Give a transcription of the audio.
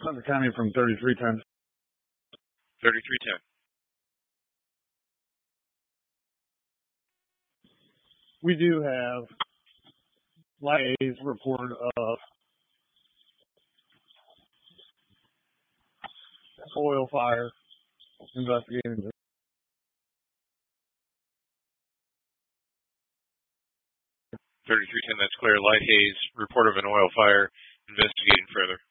Clinton County from 3310. 3310. We do have Light A's report of oil fire investigating. 3310, that's clear. Light haze, report of an oil fire, investigating further.